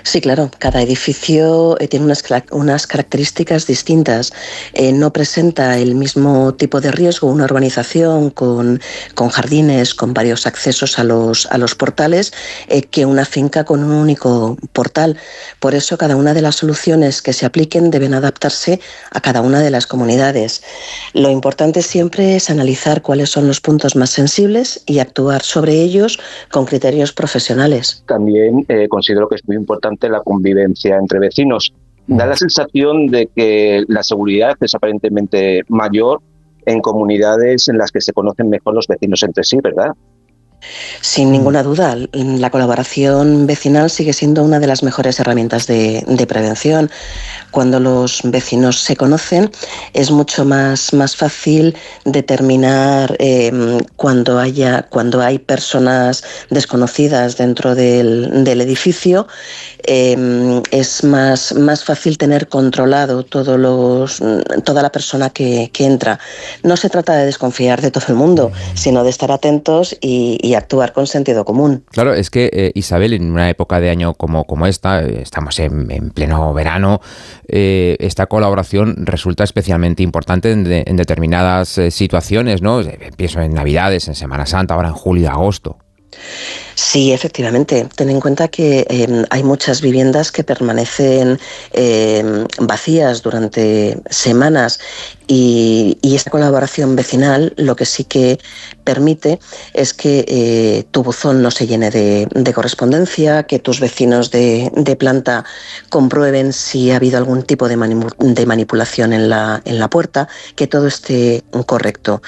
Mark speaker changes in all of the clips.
Speaker 1: Sí, claro, cada edificio tiene unas características distintas. No presenta el mismo tipo de riesgo una urbanización con jardines, con varios accesos a los portales, que una finca con un único portal. Por eso cada una de las soluciones que se apliquen deben adaptarse a cada una de las comunidades. Lo importante siempre es analizar cuáles son los puntos más sensibles y actuar sobre ellos con criterios profesionales.
Speaker 2: También considero que es muy importante la convivencia entre vecinos. Da la sensación de que la seguridad es aparentemente mayor en comunidades en las que se conocen mejor los vecinos entre sí, ¿verdad?
Speaker 1: Sin ninguna duda, la colaboración vecinal sigue siendo una de las mejores herramientas de prevención. Cuando los vecinos se conocen, es mucho más fácil determinar cuando hay personas desconocidas dentro del edificio. Es más fácil tener controlado toda la persona que entra. No se trata de desconfiar de todo el mundo, sino de estar atentos y actuar con sentido común.
Speaker 3: Claro, es que Isabel, en una época de año como esta, estamos en pleno verano, esta colaboración resulta especialmente importante en determinadas situaciones, ¿no? Pienso en Navidades, en Semana Santa, ahora en julio y agosto.
Speaker 1: Sí, efectivamente. Ten en cuenta que hay muchas viviendas que permanecen vacías durante semanas y esta colaboración vecinal lo que sí que permite es que tu buzón no se llene de correspondencia, que tus vecinos de planta comprueben si ha habido algún tipo de manipulación en la puerta, que todo esté correcto.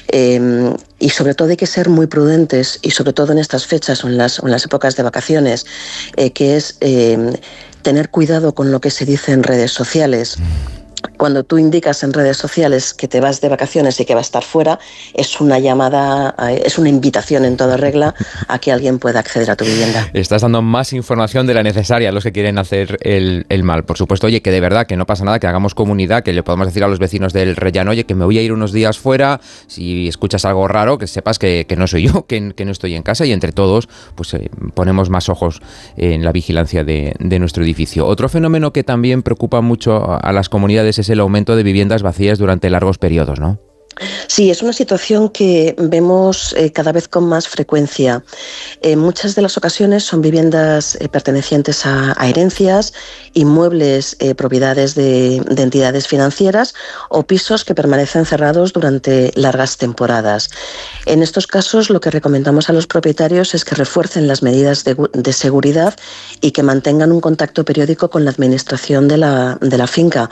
Speaker 1: Y sobre todo hay que ser muy prudentes, y sobre todo en estas fechas o en las épocas de vacaciones, que es tener cuidado con lo que se dice en redes sociales. Cuando tú indicas en redes sociales que te vas de vacaciones y que vas a estar fuera, es una llamada, es una invitación en toda regla a que alguien pueda acceder a tu vivienda.
Speaker 3: Estás dando más información de la necesaria a los que quieren hacer el mal. Por supuesto, oye, que de verdad, que no pasa nada, que hagamos comunidad, que le podamos decir a los vecinos del Rellano, oye, que me voy a ir unos días fuera, si escuchas algo raro, que sepas que no soy yo, que no estoy en casa, y entre todos pues ponemos más ojos en la vigilancia de nuestro edificio. Otro fenómeno que también preocupa mucho a las comunidades es el aumento de viviendas vacías durante largos periodos, ¿no?
Speaker 1: Sí, es una situación que vemos cada vez con más frecuencia. En muchas de las ocasiones son viviendas pertenecientes a herencias, inmuebles, propiedades de entidades financieras o pisos que permanecen cerrados durante largas temporadas. En estos casos, lo que recomendamos a los propietarios es que refuercen las medidas de seguridad y que mantengan un contacto periódico con la administración de la finca.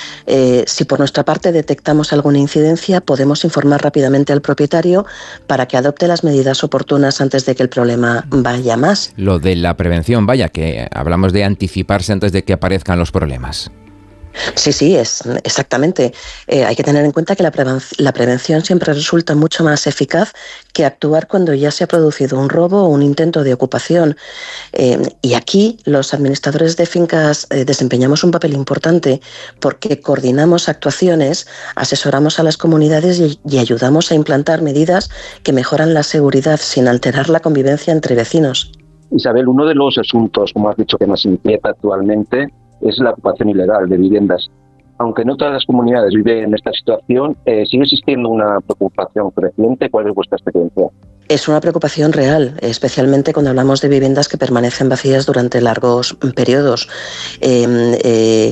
Speaker 1: Si por nuestra parte detectamos alguna incidencia, podemos informar rápidamente al propietario para que adopte las medidas oportunas antes de que el problema vaya más.
Speaker 3: Lo de la prevención, vaya, que hablamos de anticiparse antes de que aparezcan los problemas.
Speaker 1: Sí, exactamente. Hay que tener en cuenta que la prevención siempre resulta mucho más eficaz que actuar cuando ya se ha producido un robo o un intento de ocupación. Y aquí los administradores de fincas desempeñamos un papel importante porque coordinamos actuaciones, asesoramos a las comunidades y ayudamos a implantar medidas que mejoran la seguridad sin alterar la convivencia entre vecinos.
Speaker 2: Isabel, uno de los asuntos, como has dicho, que nos inquieta actualmente es la ocupación ilegal de viviendas. Aunque no todas las comunidades viven en esta situación, sigue existiendo una preocupación creciente. ¿Cuál es vuestra experiencia?
Speaker 1: Es una preocupación real, especialmente cuando hablamos de viviendas que permanecen vacías durante largos periodos. Me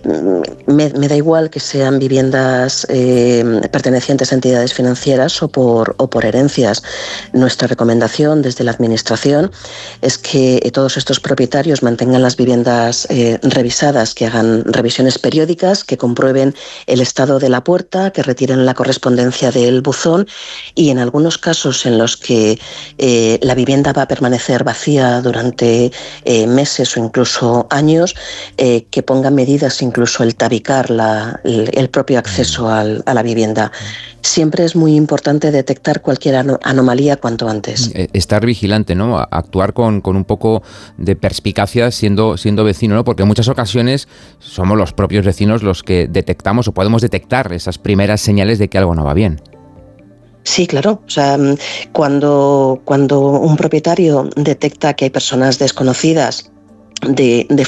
Speaker 1: da igual que sean viviendas pertenecientes a entidades financieras o por herencias. Nuestra recomendación desde la Administración es que todos estos propietarios mantengan las viviendas revisadas, que hagan revisiones periódicas, que comprueben el estado de la puerta, que retiren la correspondencia del buzón y en algunos casos en los que la vivienda va a permanecer vacía durante meses o incluso años, que pongan medidas, incluso el tabicar el propio acceso a la vivienda. Siempre es muy importante detectar cualquier anomalía cuanto antes.
Speaker 3: Estar vigilante, ¿no? Actuar con un poco de perspicacia siendo vecino, ¿no? Porque en muchas ocasiones somos los propios vecinos los que detectamos o podemos detectar esas primeras señales de que algo no va bien.
Speaker 1: Sí, claro. O sea, cuando un propietario detecta que hay personas desconocidas de